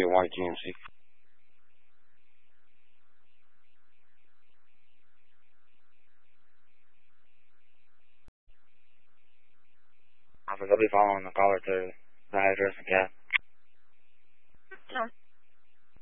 white GMC. They'll be following the caller to the address and cab.